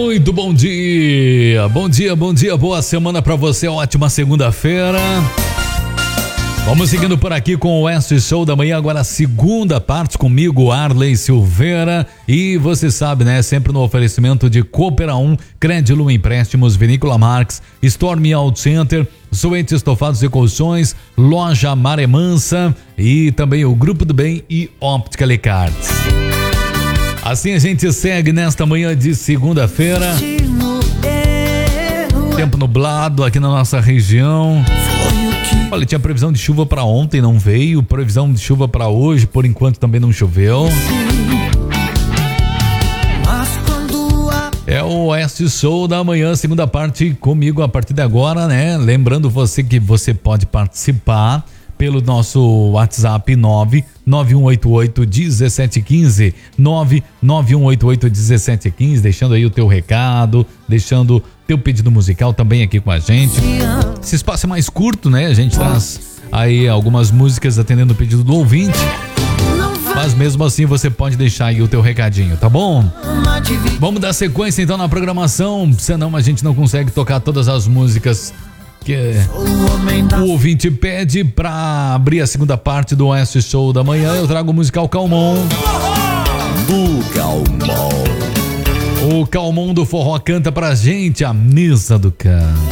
Muito bom dia, boa semana pra você, ótima segunda-feira. Vamos seguindo por aqui com o Oeste Show da Manhã, agora a segunda parte comigo, Arley Silveira. E você sabe, né, sempre no oferecimento de Coopera 1, Crédilo Empréstimos, Vinícola Marques, Storm Auto Center, Suete Estofados e Colchões, Loja Maré Mansa e também o Grupo do Bem e Óptica Lecartes. Assim a gente segue nesta manhã de segunda-feira. Tempo nublado aqui na nossa região. Olha, tinha previsão de chuva para ontem, não veio. Previsão de chuva para hoje, por enquanto também não choveu. É o Oeste Show da Manhã, segunda parte comigo a partir de agora, né? Lembrando você que você pode participar pelo nosso WhatsApp 99188-1715, 99188-1715, deixando aí o teu recado, deixando teu pedido musical também aqui com a gente. Esse espaço é mais curto, né? A gente traz aí algumas músicas atendendo o pedido do ouvinte, mas mesmo assim você pode deixar aí o teu recadinho, tá bom? Vamos dar sequência então na programação, senão a gente não consegue tocar todas as músicas que o ouvinte pede pra abrir a segunda parte do Oeste Show da Manhã. Eu trago o musical Calmon. O Calmon do Forró canta pra gente a Mesa do Cão.